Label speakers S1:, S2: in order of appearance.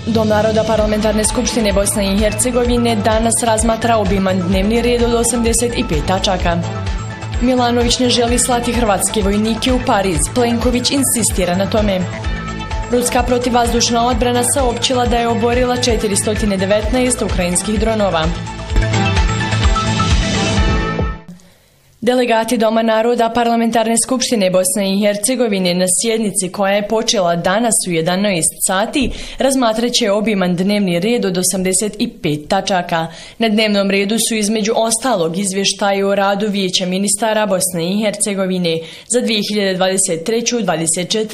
S1: Dom naroda Parlamentarne skupštine Bosne i Hercegovine danas razmatra obiman dnevni red od 85 tačaka. Milanović ne želi slati hrvatske vojnike u Pariz, Plenković insistira na tome. Ruska protivvazdušna odbrana saopćila da je oborila 419 ukrajinskih dronova. Delegati Doma naroda Parlamentarne skupštine Bosne i Hercegovine na sjednici koja je počela danas u 11 sati razmatrat će obiman dnevni red od 85 tačaka. Na dnevnom redu su između ostalog izvještaji o radu Vijeća ministara Bosne i Hercegovine za 2023-2024